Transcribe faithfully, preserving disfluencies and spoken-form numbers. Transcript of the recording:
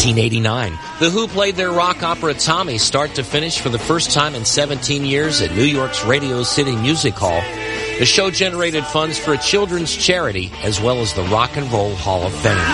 nineteen eighty-nine. The Who played their rock opera Tommy start to finish for the first time in seventeen years at New York's Radio City Music Hall. The show generated funds for a children's charity as well as the Rock and Roll Hall of Fame.